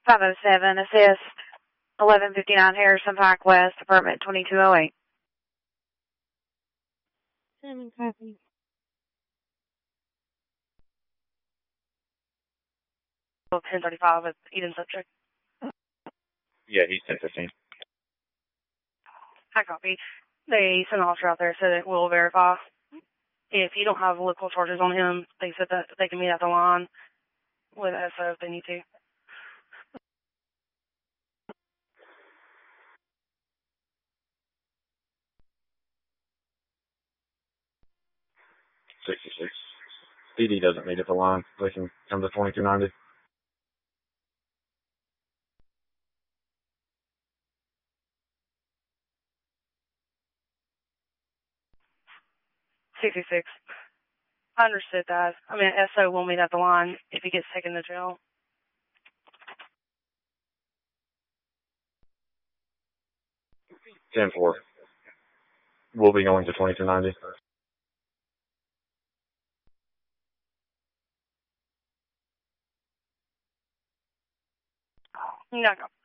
507, assist 1159 Harrison Pike West, apartment 2208. 7 copy. Oh, 1035 with Eden subject. Yeah, he's 1015. High copy. They sent an officer out there so that we'll verify. If you don't have local charges on him, they said that they can meet at the line with SO if they need to. $66. PD doesn't meet at the line. They can come to 2290. $66. I understood that. I mean, SO will meet at the line if he gets taken to jail. $10-4. We'll be going to 2290. No.